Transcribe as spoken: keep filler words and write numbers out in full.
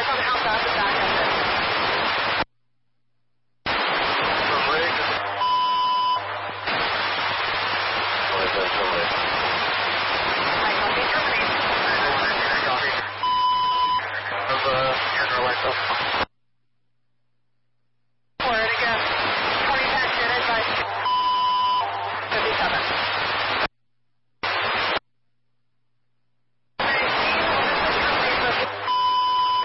depends on how fast the backup is. The rig. What is that? The rig. I copy, terminate. Copy. Of, uh, general lights off.